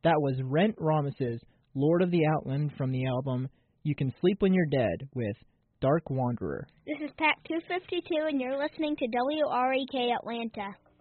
That was Rent Ramus's Lord of the Outland from the album You Can Sleep When You're Dead with Dark Wanderer. This is Pack 252, and you're listening to WREK Atlanta.